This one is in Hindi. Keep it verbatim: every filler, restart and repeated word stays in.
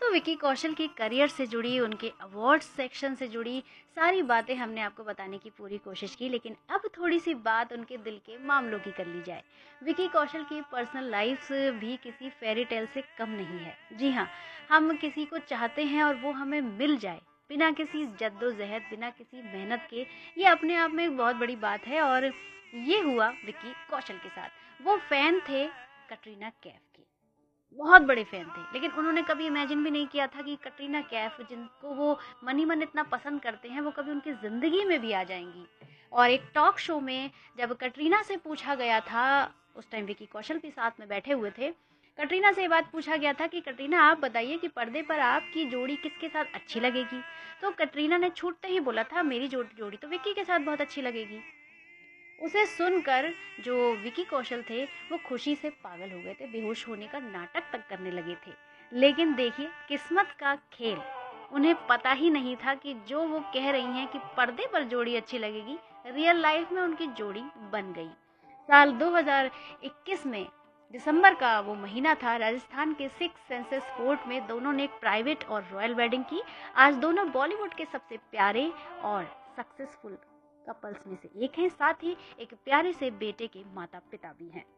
तो विकी कौशल की करियर से जुड़ी, उनके अवार्ड सेक्शन से जुड़ी सारी बातें हमने आपको बताने की पूरी कोशिश की, लेकिन अब थोड़ी सी बात उनके दिल के मामलों की कर ली जाए। विकी कौशल की पर्सनल लाइफ भी किसी फेरी टेल से कम नहीं है। जी हाँ, हम किसी को चाहते हैं और वो हमें मिल जाए बिना किसी जद्दोजहद, बिना किसी मेहनत के, ये अपने आप में एक बहुत बड़ी बात है। और ये हुआ विकी कौशल के साथ। वो फैन थे कटरीना कैफ के, बहुत बड़े फैन थे, लेकिन उन्होंने कभी इमेजिन भी नहीं किया था कि कटरीना कैफ, जिनको वो मनी मन इतना पसंद करते हैं, वो कभी उनकी ज़िंदगी में भी आ जाएंगी। और एक टॉक शो में जब कटरीना से पूछा गया था, उस टाइम विकी कौशल भी साथ में बैठे हुए थे, कटरीना से ये बात पूछा गया था कि कटरीना आप बताइए कि पर्दे पर आपकी जोड़ी किसके साथ अच्छी लगेगी। तो कटरीना ने छूटते ही बोला था, मेरी जोड़ी तो विक्की के साथ बहुत अच्छी लगेगी। उसे सुनकर जो विकी कौशल थे वो खुशी से पागल हो गए थे, बेहोश होने का नाटक तक करने लगे थे। लेकिन देखिए किस्मत का खेल, उन्हें पता ही नहीं था कि जो वो कह रही हैं कि पर्दे पर जोड़ी अच्छी लगेगी, रियल लाइफ में उनकी जोड़ी बन गई। साल दो हज़ार इक्कीस में दिसंबर का वो महीना था, राजस्थान के सिक्स सेंसेस फोर्ट में दोनों ने एक प्राइवेट और रॉयल वेडिंग की। आज दोनों बॉलीवुड के सबसे प्यारे और सक्सेसफुल कपल्स में से एक हैं, साथ ही एक प्यारे से बेटे के माता पिता भी हैं।